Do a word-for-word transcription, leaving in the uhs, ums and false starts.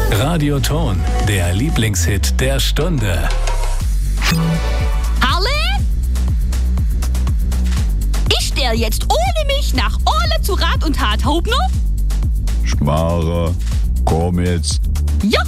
Radioton, der Lieblingshit der Stunde. Harle? Ich stell jetzt ohne mich nach Orle zu Rat und Tat, Hauptner? Schmarre, komm jetzt. Ja,